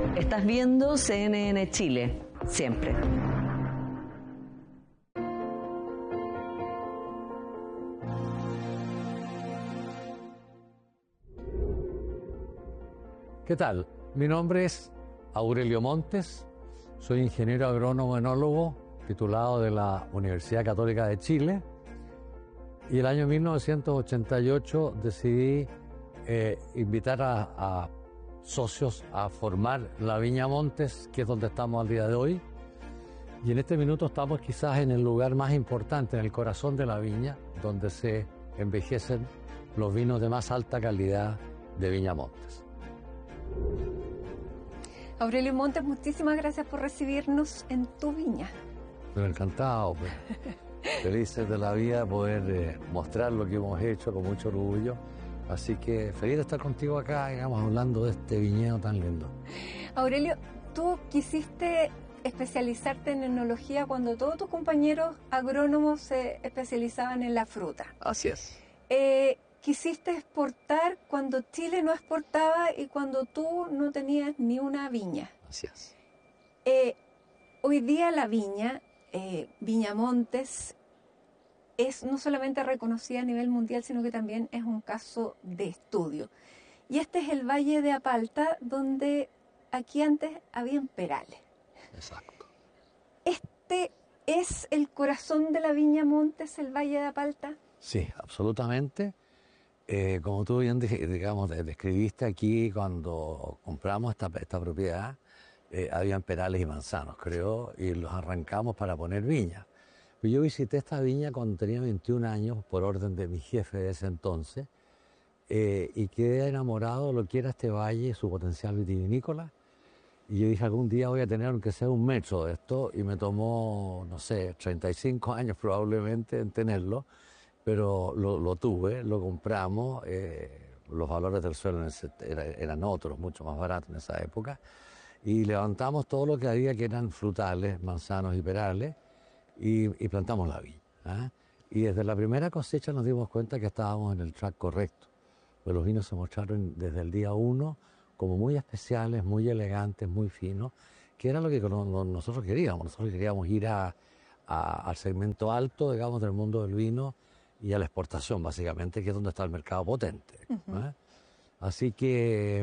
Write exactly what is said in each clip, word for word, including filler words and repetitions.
Estás viendo C N N Chile, siempre. ¿Qué tal? Mi nombre es Aurelio Montes, soy ingeniero agrónomo enólogo titulado de la Universidad Católica de Chile y el año mil novecientos ochenta y ocho decidí eh, invitar a, a socios a formar la Viña Montes, que es donde estamos al día de hoy, y en este minuto estamos quizás en el lugar más importante, en el corazón de la viña, donde se envejecen los vinos de más alta calidad de Viña Montes. Aurelio Montes, muchísimas gracias por recibirnos en tu viña. Pero encantado, pues. Felices de la vida poder eh, mostrar lo que hemos hecho con mucho orgullo. Así que feliz de estar contigo acá, digamos, hablando de este viñedo tan lindo. Aurelio, tú quisiste especializarte en enología cuando todos tus compañeros agrónomos se especializaban en la fruta. Así es. Eh, Quisiste exportar cuando Chile no exportaba y cuando tú no tenías ni una viña. Así es. Eh, hoy día la viña, eh, Viña Montes, es no solamente reconocida a nivel mundial, sino que también es un caso de estudio. Y este es el Valle de Apalta, donde aquí antes habían perales. Exacto. ¿Este es el corazón de la Viña Montes, el Valle de Apalta? Sí, absolutamente. Eh, como tú bien digamos, describiste aquí, cuando compramos esta, esta propiedad, eh, habían perales y manzanos, creo, y los arrancamos para poner viña. Pues yo visité esta viña cuando tenía veintiún años, por orden de mi jefe de ese entonces, eh, y quedé enamorado de lo que era este valle, su potencial vitivinícola, y yo dije, algún día voy a tener aunque sea un metro de esto, y me tomó, no sé, treinta y cinco años probablemente en tenerlo, pero lo, lo tuve, lo compramos, eh, los valores del suelo en ese, era, eran otros, mucho más baratos en esa época, y levantamos todo lo que había que eran frutales, manzanos y perales, y, y plantamos la viña. ¿eh? Y desde la primera cosecha nos dimos cuenta que estábamos en el track correcto, pues los vinos se mostraron desde el día uno como muy especiales, muy elegantes, muy finos, que era lo que nosotros queríamos. Nosotros queríamos ir a, a, al segmento alto, digamos, del mundo del vino, y a la exportación, básicamente, que es donde está el mercado potente. Uh-huh. ¿eh? Así que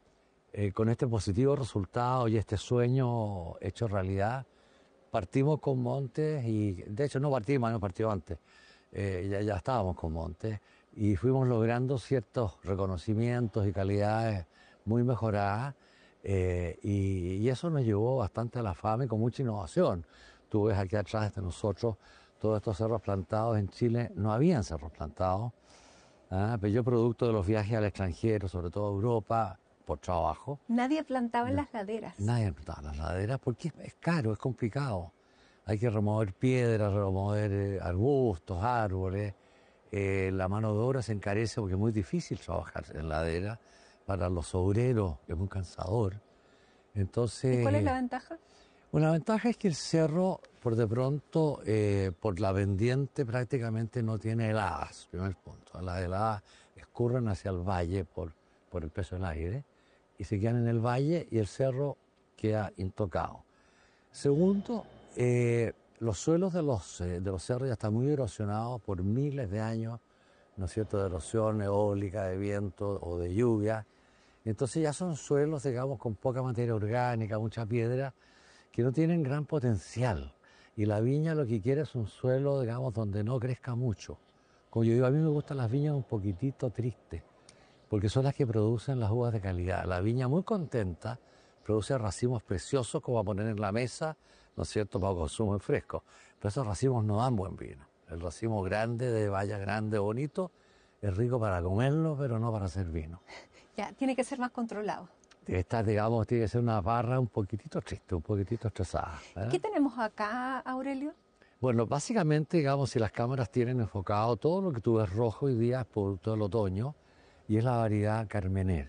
eh, con este positivo resultado y este sueño hecho realidad, partimos con Montes, y de hecho no partimos, no partimos antes, eh, ya, ya estábamos con Montes, y fuimos logrando ciertos reconocimientos y calidades muy mejoradas, eh, y, y eso nos llevó bastante a la fama y con mucha innovación. Tú ves aquí atrás de nosotros todos estos cerros plantados. En Chile no habían cerros plantados, ¿eh? Pero yo, producto de los viajes al extranjero, sobre todo a Europa, por trabajo. Nadie plantaba en las laderas. Nadie plantaba en las laderas porque es, es caro, es complicado. Hay que remover piedras, remover eh, arbustos, árboles. Eh, la mano de obra se encarece porque es muy difícil trabajar en ladera para los obreros, es muy cansador. Entonces, ¿y cuál es la ventaja? Bueno, la ventaja es que el cerro, por de pronto, eh, por la pendiente prácticamente no tiene heladas, primer punto. Las heladas escurren hacia el valle por, por el peso del aire y se quedan en el valle y el cerro queda intocado. Segundo, eh, los suelos de los, eh, de los cerros ya están muy erosionados por miles de años, ¿no es cierto?, de erosión eólica, de viento o de lluvia. Entonces ya son suelos, digamos, con poca materia orgánica, mucha piedra, que no tienen gran potencial. Y la viña lo que quiere es un suelo, digamos, donde no crezca mucho. Como yo digo, a mí me gustan las viñas un poquitito tristes, porque son las que producen las uvas de calidad. La viña muy contenta produce racimos preciosos como a poner en la mesa, ¿no es cierto?, para consumo en fresco. Pero esos racimos no dan buen vino. El racimo grande, de valla grande, bonito, es rico para comerlo, pero no para hacer vino. Ya, tiene que ser más controlado. Esta, digamos, tiene que ser una barra un poquitito triste, un poquitito estresada. ¿eh? ¿Qué tenemos acá, Aurelio? Bueno, básicamente, digamos, si las cámaras tienen enfocado, todo lo que tú ves rojo hoy día es producto del otoño y es la variedad Carmener.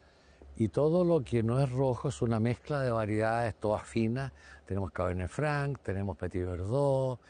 Y todo lo que no es rojo es una mezcla de variedades todas finas. Tenemos Cabernet Franc, tenemos Petit Verdot,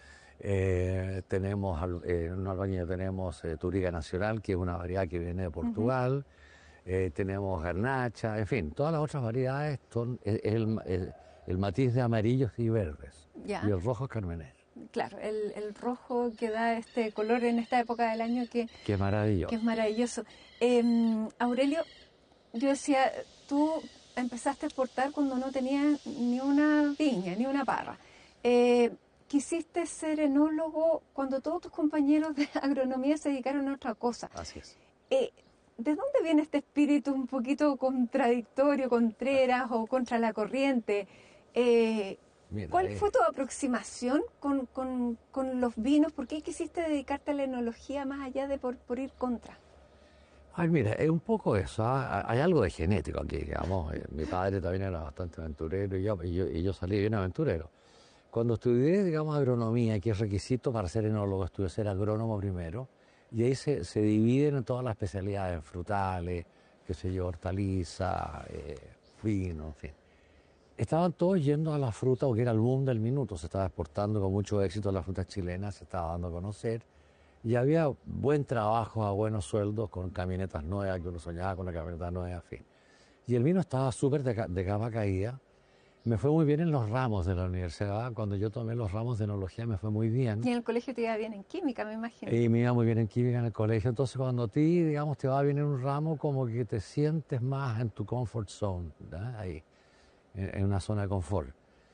eh, tenemos, eh, en Albañil tenemos eh, Touriga Nacional, que es una variedad que viene de Portugal. Uh-huh. eh, tenemos garnacha, en fin, todas las otras variedades son el, el, el, el matiz de amarillos y verdes. Ya. Y el rojo es carmener. Claro, el, el rojo que da este color en esta época del año que, Qué maravilloso. que es maravilloso. Eh, Aurelio, yo decía, tú empezaste a exportar cuando no tenías ni una viña, ni una parra. Eh, quisiste ser enólogo cuando todos tus compañeros de agronomía se dedicaron a otra cosa. Así es. Eh, ¿De dónde viene este espíritu un poquito contradictorio, contreras o contra la corriente? Eh, Mira, ¿Cuál eh, fue tu aproximación con, con, con los vinos? ¿Por qué quisiste dedicarte a la enología más allá de por, por ir contra? Ay, mira, es un poco eso, ¿ah? Hay algo de genético aquí, digamos. Eh, Mi padre también era bastante aventurero y yo, y yo, y yo salí bien aventurero. Cuando estudié, digamos, agronomía, que es requisito para ser enólogo, estudié ser agrónomo primero, y ahí se, se dividen en todas las especialidades, frutales, qué sé yo, hortaliza, eh, vino, en fin. Estaban todos yendo a la fruta porque era el boom del minuto, se estaba exportando con mucho éxito la fruta chilena, se estaba dando a conocer, y había buen trabajo a buenos sueldos con camionetas nuevas, que uno soñaba con la camioneta nueva, en fin. Y el vino estaba súper de, de capa caída. Me fue muy bien en los ramos de la universidad. Cuando yo tomé los ramos de enología me fue muy bien. Y en el colegio te iba bien en química, me imagino. Y me iba muy bien en química en el colegio. Entonces cuando a ti, digamos, te va bien en un ramo, como que te sientes más en tu comfort zone, ¿verdad? Ahí, en, en una zona de confort.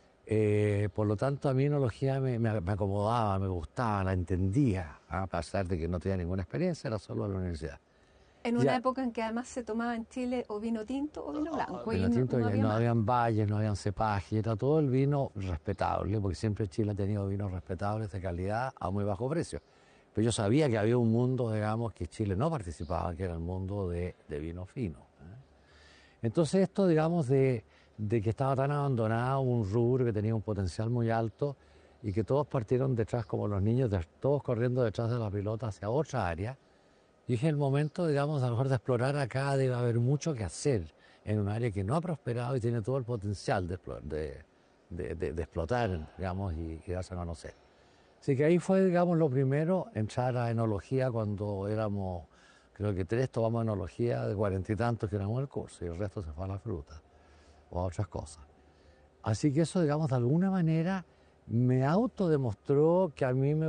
Eh, por lo tanto, a mí enología me, me, me acomodaba, me gustaba, la entendía, a pesar de que no tenía ninguna experiencia, era solo a la universidad. En una Ya. época en que además se tomaba en Chile o vino tinto o vino blanco. Vino y no- tinto, no ya había no más. habían valles, no habían cepajes, era todo el vino respetable, porque siempre Chile ha tenido vinos respetables de calidad a muy bajo precio. Pero yo sabía que había un mundo, digamos, que Chile no participaba, que era el mundo de, de vino fino. ¿eh? Entonces esto, digamos, de, de que estaba tan abandonado, un rubro que tenía un potencial muy alto y que todos partieron detrás, como los niños, de- todos corriendo detrás de la pelota hacia otra área. Dije, el momento, digamos, a lo mejor de explorar acá debe haber mucho que hacer en un área que no ha prosperado y tiene todo el potencial de, explo- de, de, de- de explotar, digamos, y, y darse a conocer. Así que ahí fue, digamos, lo primero, entrar a enología cuando éramos, creo que tres tomamos enología de cuarenta y tantos que éramos el curso y el resto se fue a la fruta o a otras cosas. Así que eso, digamos, de alguna manera me autodemostró que a mí me